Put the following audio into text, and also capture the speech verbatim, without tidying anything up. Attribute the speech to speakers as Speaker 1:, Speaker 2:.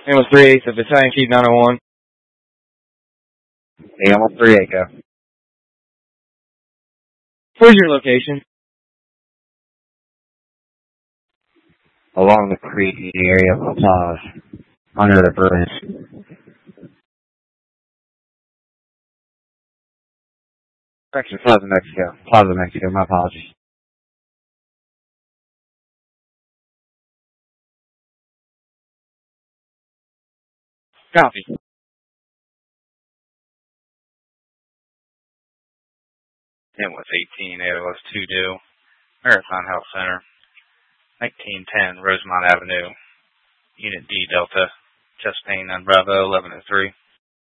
Speaker 1: Almost three eighths of Battalion Chief nine oh one.
Speaker 2: Hey, almost three eight, go.
Speaker 1: Where's your location?
Speaker 2: Along the creek in the area of La Paz, under the bridge. Correction, Plaza, Mexico. Plaza, Mexico, my apologies.
Speaker 1: Copy.
Speaker 3: It was eighteen A O S two due. Marathon Health Center. nineteen ten Rosemont Avenue. Unit D Delta. Chest pain on Bravo eleven oh three.